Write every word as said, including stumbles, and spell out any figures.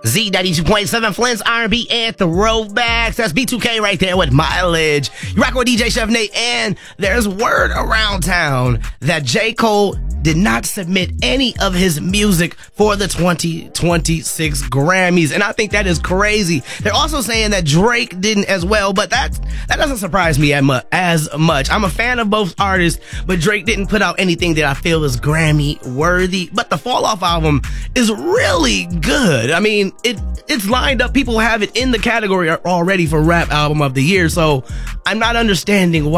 Z ninety-two point seven Flint's R and B and Throwbacks. That's B two K right there with Mileage. You rock with D J Chef Nate, and there's word around town that J. Cole did not submit any of his music for the twenty twenty-six Grammys, and I think that is crazy. They're also saying that Drake didn't as well, but that that doesn't surprise me as much. I'm a fan of both artists, but Drake didn't put out anything that I feel is Grammy worthy. But the Fall Off album is really good. I mean, it it's lined up. People have it in the category already for Rap Album of the Year, so I'm not understanding why